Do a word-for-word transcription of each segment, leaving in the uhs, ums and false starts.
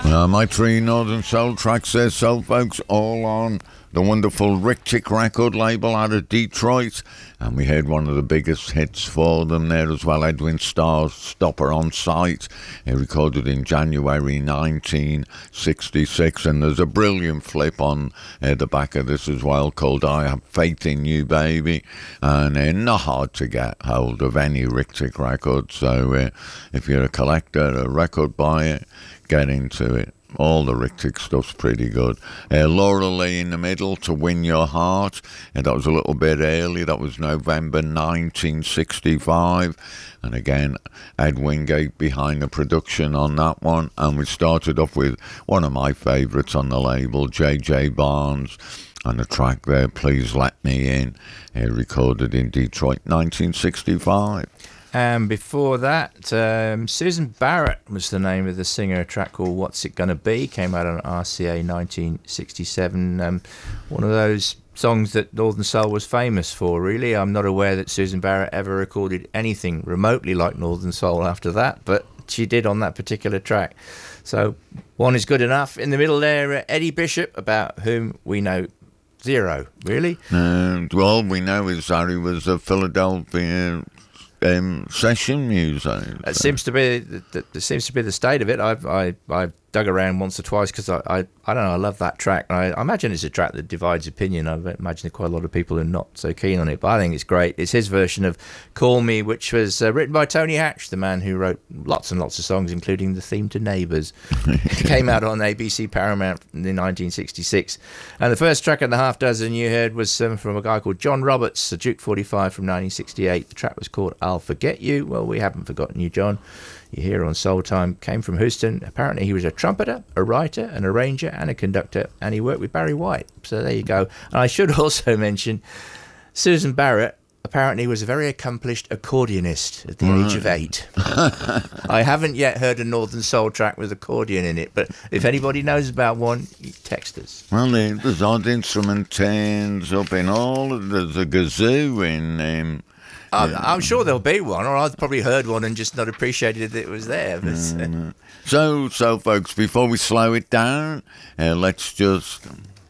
Uh, my three Northern Soul tracks there, soul folks, all on the wonderful Rick Tick record label out of Detroit. And we heard one of the biggest hits for them there as well, Edwin Starr's Stopper on Sight. He recorded in January nineteen sixty-six. And there's a brilliant flip on uh, the back of this as well called I Have Faith in You, Baby. And uh, not hard to get hold of any Rick Tick record. So uh, if you're a collector, a record buyer, get into it. All the Rick Tick stuff's pretty good. Uh, Laura Lee in the middle, To Win Your Heart. And that was a little bit early. That was November nineteen sixty-five. And again, Ed Wingate behind the production on that one. And we started off with one of my favourites on the label, J J Barnes. And the track there, Please Let Me In, uh, recorded in Detroit, nineteen sixty-five. And before that, um, Susan Barrett was the name of the singer. A track called What's It Gonna Be came out on R C A nineteen sixty-seven. Um, one of those songs that Northern Soul was famous for, really. I'm not aware that Susan Barrett ever recorded anything remotely like Northern Soul after that, but she did on that particular track. So one is good enough. In the middle there, uh, Eddie Bishop, about whom we know zero, really. And all we know is that he was a Philadelphia Um, session music. It seems to be that the, seems to be the state of it. I've I I've dug around once or twice because I, I I don't know. I love that track. I, I imagine it's a track that divides opinion. I imagine quite a lot of people are not so keen on it, but I think it's great. It's his version of "Call Me," which was uh, written by Tony Hatch, the man who wrote lots and lots of songs, including the theme to Neighbours. It came out on A B C Paramount in nineteen sixty-six, and the first track in the half dozen you heard was um, from a guy called John Roberts, the Duke forty-five from nineteen sixty-eight. The track was called "I'll Forget You." Well, we haven't forgotten you, John. You're here on Soul Time. Came from Houston. Apparently he was a trumpeter, a writer, an arranger and a conductor, and he worked with Barry White. So there you go. And I should also mention Susan Barrett apparently was a very accomplished accordionist at the right. age of eight. I haven't yet heard a Northern Soul track with accordion in it, but if anybody knows about one, text us. Well, there's odd instrument turns up in all of the, the kazoo in... Um, I'm, I'm sure there'll be one, or I've probably heard one and just not appreciated that it was there. But, mm, so, so, folks, before we slow it down, uh, let's just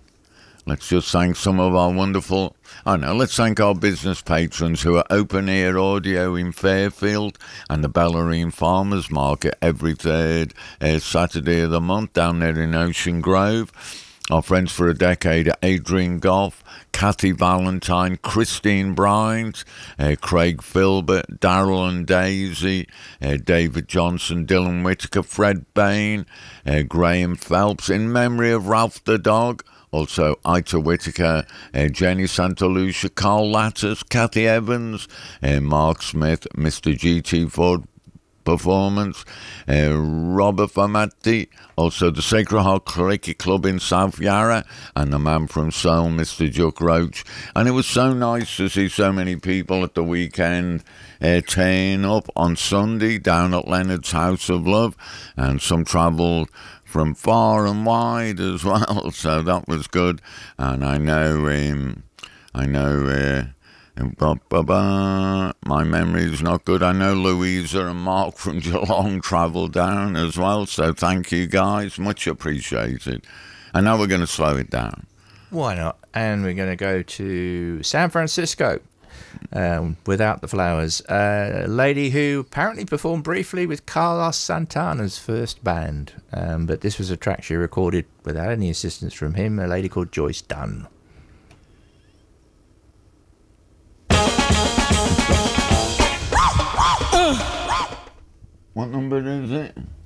let's just thank some of our wonderful. I know. Let's thank our business patrons who are Open Ear Audio in Fairfield and the Bellarine Farmers Market every third uh, Saturday of the month down there in Ocean Grove. Our friends for a decade, Adrian Goff, Kathy Valentine, Christine Bryant, uh, Craig Filbert, Darrell and Daisy, uh, David Johnson, Dylan Whitaker, Fred Bain, uh, Graham Phelps, in memory of Ralph the Dog, also Ita Whitaker, uh, Jenny Santalucia, Carl Latters, Kathy Evans, uh, Mark Smith, Mister G T Ford, Performance, uh, Robert Famatti, also the Sacred Heart Cricket Club in South Yarra, and the man from Seoul, Mister Juck Roach. And it was so nice to see so many people at the weekend uh, turn up on Sunday down at Leonard's House of Love, and some travelled from far and wide as well, so that was good. And I know, um, I know. Uh, Ba, ba, ba. My memory's not good. I know Louisa and Mark from Geelong travelled down as well, so thank you guys, much appreciated. And now we're going to slow it down. Why not? And we're going to go to San Francisco, um, Without the Flowers, uh, a lady who apparently performed briefly with Carlos Santana's first band, um, but this was a track she recorded without any assistance from him, a lady called Joyce Dunn. What number is it?